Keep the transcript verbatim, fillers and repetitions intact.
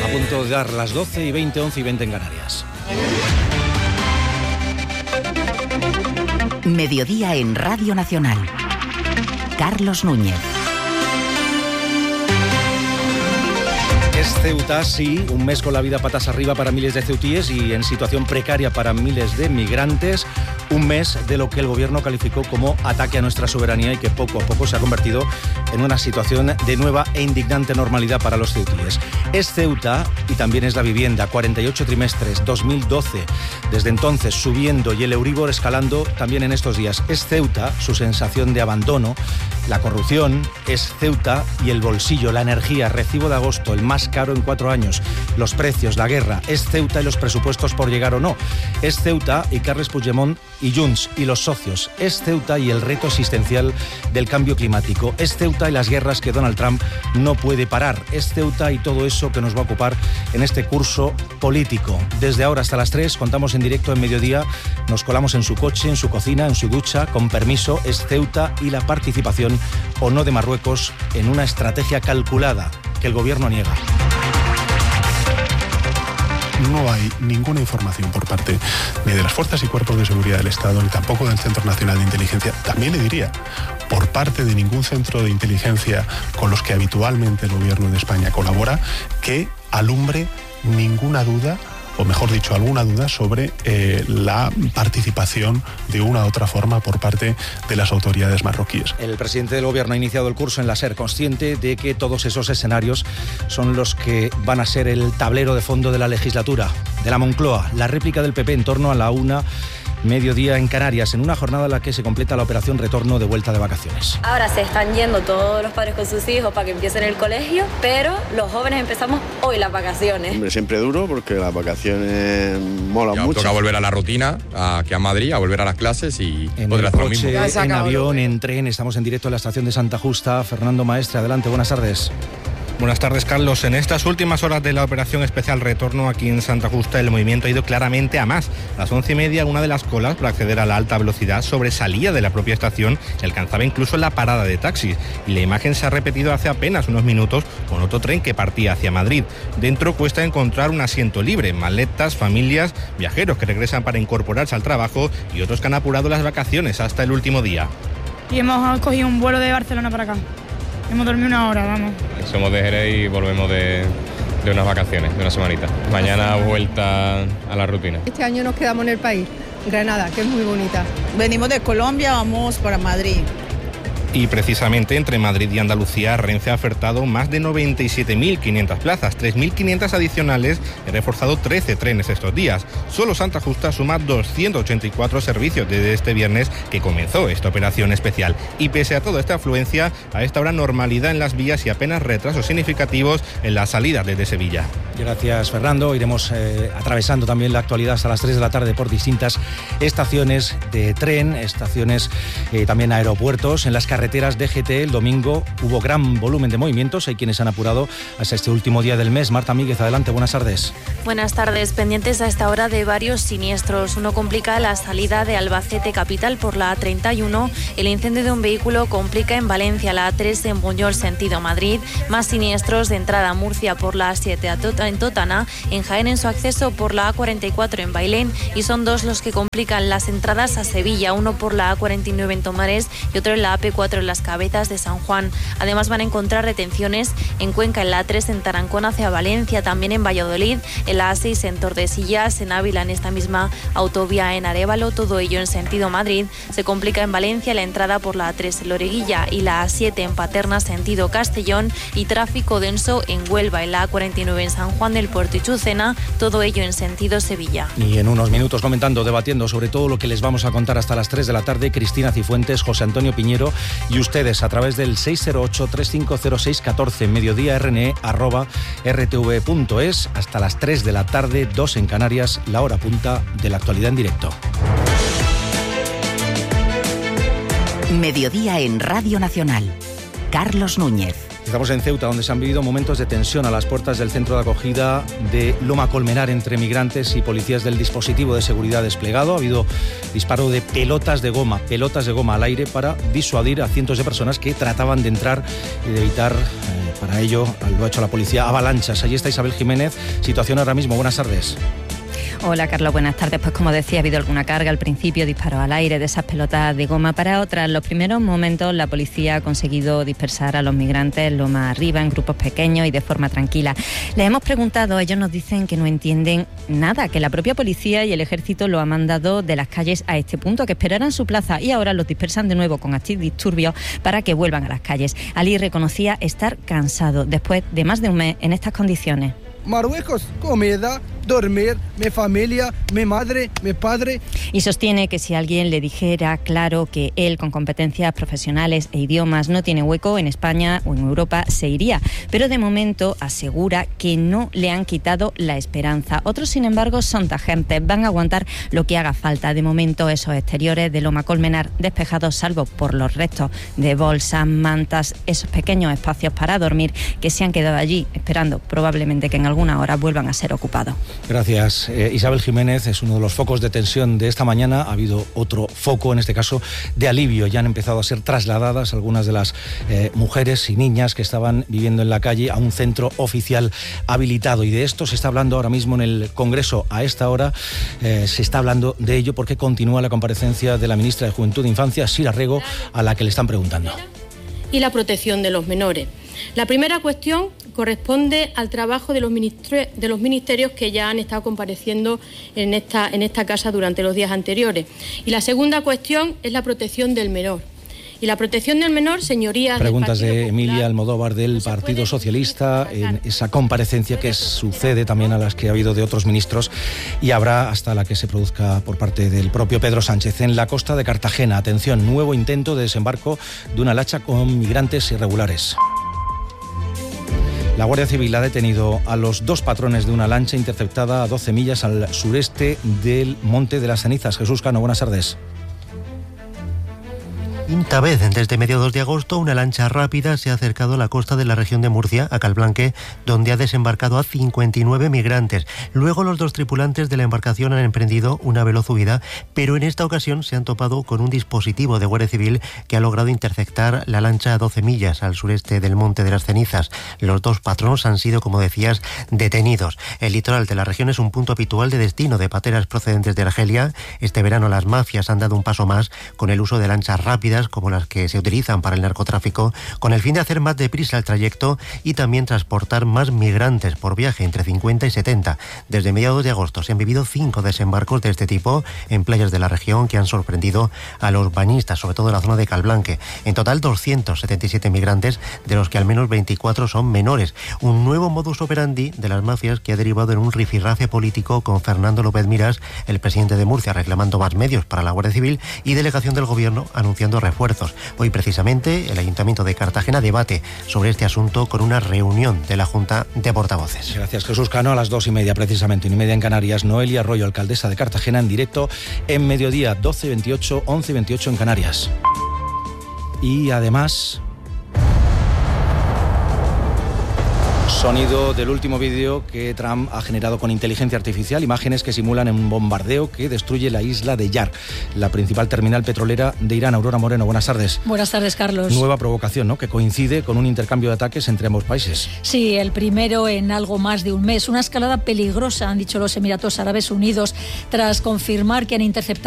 punto de dar las doce y veinte, once y veinte en Canarias. Mediodía en Radio Nacional. Carlos Núñez. Es Ceuta, sí, un mes con la vida patas arriba para miles de ceutíes y en situación precaria para miles de migrantes. Un mes de lo que el gobierno calificó como ataque a nuestra soberanía y que poco a poco se ha convertido en una situación de nueva e indignante normalidad para los ceutíes. Es Ceuta y también es la vivienda. cuarenta y ocho trimestres, dos mil doce. Desde entonces subiendo y el Euribor escalando también en estos días. Es Ceuta, su sensación de abandono, la corrupción. Es Ceuta y el bolsillo, la energía, recibo de agosto, el más caro en cuatro años. Los precios, la guerra. Es Ceuta y los presupuestos por llegar o no. Es Ceuta y Carles Puigdemont y Junts y los socios. Es Ceuta y el reto existencial del cambio climático. Es Ceuta y las guerras que Donald Trump no puede parar. Es Ceuta y todo eso que nos va a ocupar en este curso político. Desde ahora hasta las tres contamos en directo en Mediodía. Nos colamos en su coche, en su cocina, en su ducha, con permiso. Es Ceuta y la participación o no de Marruecos en una estrategia calculada que el gobierno niega. No hay ninguna información por parte ni de las fuerzas y cuerpos de seguridad del Estado, ni tampoco del Centro Nacional de Inteligencia, también le diría, por parte de ningún centro de inteligencia con los que habitualmente el gobierno de España colabora, que alumbre ninguna duda, o mejor dicho, alguna duda sobre eh, la participación de una u otra forma por parte de las autoridades marroquíes. El presidente del gobierno ha iniciado el curso en la SER, consciente de que todos esos escenarios son los que van a ser el tablero de fondo de la legislatura. De la Moncloa, la réplica del P P en torno a la una, mediodía en Canarias, en una jornada en la que se completa la operación retorno de vuelta de vacaciones. Ahora se están yendo todos los padres con sus hijos para que empiecen el colegio, pero los jóvenes empezamos hoy las vacaciones. Hombre, siempre duro porque las vacaciones molan ya mucho. Toca volver a la rutina, aquí a Madrid, a volver a las clases y en poder el hacer coche, lo mismo. En avión, en tren, estamos en directo en la estación de Santa Justa. Fernando Maestre, adelante, buenas tardes. Buenas tardes, Carlos. En estas últimas horas de la operación especial retorno aquí en Santa Justa, el movimiento ha ido claramente a más. A las once y media, una de las colas para acceder a la alta velocidad sobresalía de la propia estación y alcanzaba incluso la parada de taxis. Y la imagen se ha repetido hace apenas unos minutos con otro tren que partía hacia Madrid. Dentro cuesta encontrar un asiento libre, maletas, familias, viajeros que regresan para incorporarse al trabajo y otros que han apurado las vacaciones hasta el último día. Y hemos cogido un vuelo de Barcelona para acá. Hemos dormido una hora, vamos. Somos de Jerez y volvemos de, de unas vacaciones, de una semanita. Mañana vuelta a la rutina. Este año nos quedamos en el país, Granada, que es muy bonita. Venimos de Colombia, vamos para Madrid. Y precisamente entre Madrid y Andalucía, Renfe ha ofertado más de noventa y siete mil quinientas plazas, tres mil quinientas adicionales y ha reforzado trece trenes estos días. Solo Santa Justa suma doscientos ochenta y cuatro servicios desde este viernes que comenzó esta operación especial. Y pese a toda esta afluencia, a esta hora normalidad en las vías y apenas retrasos significativos en la salida desde Sevilla. Gracias, Fernando. Iremos eh, atravesando también la actualidad hasta las tres de la tarde por distintas estaciones de tren, estaciones eh, también aeropuertos. En las carreteras D G T el domingo hubo gran volumen de movimientos. Hay quienes han apurado hasta este último día del mes. Marta Míguez, adelante, buenas tardes. Buenas tardes. Pendientes a esta hora de varios siniestros. Uno complica la salida de Albacete capital por la A treinta y uno. El incendio de un vehículo complica en Valencia la A tres en Buñol sentido Madrid. Más siniestros de entrada a Murcia por la A siete a Tota en Totana, en Jaén en su acceso por la A cuarenta y cuatro en Bailén y son dos los que complican las entradas a Sevilla, uno por la A cuarenta y nueve en Tomares y otro en la A P cuatro en Las Cabezas de San Juan. Además van a encontrar retenciones en Cuenca en la A tres en Tarancón hacia Valencia, también en Valladolid, en la A seis en Tordesillas, en Ávila en esta misma autovía en Arévalo, todo ello en sentido Madrid. Se complica en Valencia la entrada por la A tres en Loreguilla y la A siete en Paterna sentido Castellón y tráfico denso en Huelva en la A cuarenta y nueve en San Juan del Puerto y Chucena, todo ello en sentido Sevilla. Y en unos minutos comentando, debatiendo sobre todo lo que les vamos a contar hasta las tres de la tarde, Cristina Cifuentes, José Antonio Piñero y ustedes a través del seis cero ocho, tres cinco cero seis, uno cuatro, mediodía rne, arroba rtv.es, hasta las tres de la tarde, dos en Canarias, la hora punta de la actualidad en directo. Mediodía en Radio Nacional. Carlos Núñez. Estamos en Ceuta, donde se han vivido momentos de tensión a las puertas del centro de acogida de Loma Colmenar entre migrantes y policías del dispositivo de seguridad desplegado. Ha habido disparo de pelotas de goma, pelotas de goma al aire para disuadir a cientos de personas que trataban de entrar y de evitar, eh, para ello, lo ha hecho la policía, avalanchas. Allí está Isabel Jiménez. Situación ahora mismo. Buenas tardes. Hola Carlos, buenas tardes. Pues como decía, ha habido alguna carga al principio, disparos al aire de esas pelotas de goma. Para otras, en los primeros momentos la policía ha conseguido dispersar a los migrantes lo más arriba, en grupos pequeños y de forma tranquila. Les hemos preguntado, ellos nos dicen que no entienden nada, que la propia policía y el ejército lo han mandado de las calles a este punto, que esperaran su plaza y ahora los dispersan de nuevo con antidisturbios para que vuelvan a las calles. Ali reconocía estar cansado después de más de un mes en estas condiciones. Marruecos, comida, dormir, mi familia, mi madre, mi padre. Y sostiene que si alguien le dijera claro que él, con competencias profesionales e idiomas, no tiene hueco en España o en Europa, se iría. Pero de momento asegura que no le han quitado la esperanza. Otros, sin embargo, son tajantes, van a aguantar lo que haga falta. De momento, esos exteriores de Loma Colmenar despejados, salvo por los restos de bolsas, mantas, esos pequeños espacios para dormir que se han quedado allí esperando probablemente que en alguna hora vuelvan a ser ocupados. Gracias. Eh, Isabel Jiménez es uno de los focos de tensión de esta mañana. Ha habido otro foco, en este caso, de alivio. Ya han empezado a ser trasladadas algunas de las eh, mujeres y niñas que estaban viviendo en la calle a un centro oficial habilitado. Y de esto se está hablando ahora mismo en el Congreso. A esta hora eh, se está hablando de ello porque continúa la comparecencia de la ministra de Juventud e Infancia, Sira Rego, a la que le están preguntando. Y la protección de los menores. La primera cuestión corresponde al trabajo de los, de los ministerios que ya han estado compareciendo en esta, en esta casa durante los días anteriores. Y la segunda cuestión es la protección del menor. Y la protección del menor, señorías... Preguntas de Emilia Almodóvar del Partido Socialista en esa comparecencia que sucede también a las que ha habido de otros ministros y habrá hasta la que se produzca por parte del propio Pedro Sánchez. En la costa de Cartagena, atención, nuevo intento de desembarco de una lancha con migrantes irregulares. La Guardia Civil ha detenido a los dos patrones de una lancha interceptada a doce millas al sureste del Monte de las Cenizas. Jesús Cano, buenas tardes. Quinta vez desde mediados de agosto una lancha rápida se ha acercado a la costa de la región de Murcia, a Calblanque, donde ha desembarcado a cincuenta y nueve migrantes. Luego los dos tripulantes de la embarcación han emprendido una veloz huida, pero en esta ocasión se han topado con un dispositivo de Guardia Civil que ha logrado interceptar la lancha a doce millas al sureste del Monte de las Cenizas. Los dos patronos han sido, como decías, detenidos. El litoral de la región es un punto habitual de destino de pateras procedentes de Argelia. Este verano las mafias han dado un paso más con el uso de lanchas rápidas como las que se utilizan para el narcotráfico, con el fin de hacer más deprisa el trayecto y también transportar más migrantes por viaje, entre cincuenta y setenta. Desde mediados de agosto se han vivido cinco desembarcos de este tipo en playas de la región que han sorprendido a los bañistas, sobre todo en la zona de Calblanque. En total, doscientos setenta y siete migrantes, de los que al menos veinticuatro son menores. Un nuevo modus operandi de las mafias que ha derivado en un rifirrafe político con Fernando López Miras, el presidente de Murcia, reclamando más medios para la Guardia Civil y delegación del Gobierno anunciando refuerzos. Hoy precisamente el Ayuntamiento de Cartagena debate sobre este asunto con una reunión de la Junta de Portavoces. Gracias, Jesús Cano. A las dos y media precisamente, una y media en Canarias, Noelia Arroyo, alcaldesa de Cartagena, en directo en Mediodía, doce veintiocho, once veintiocho en Canarias. Y además... sonido del último vídeo que Trump ha generado con inteligencia artificial, imágenes que simulan un bombardeo que destruye la isla de Yar, la principal terminal petrolera de Irán. Aurora Moreno, buenas tardes. Buenas tardes, Carlos. Nueva provocación, ¿no?, que coincide con un intercambio de ataques entre ambos países. Sí, el primero en algo más de un mes. Una escalada peligrosa, han dicho los Emiratos Árabes Unidos, tras confirmar que han interceptado